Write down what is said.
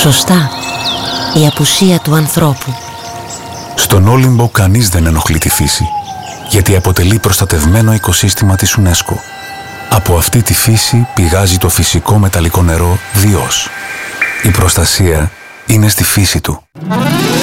Σωστά, η απουσία του ανθρώπου. Στον Όλυμπο κανείς δεν ενοχλεί τη φύση, γιατί αποτελεί προστατευμένο οικοσύστημα της UNESCO. Από αυτή τη φύση πηγάζει το φυσικό μεταλλικό νερό Διός. Η προστασία είναι στη φύση του.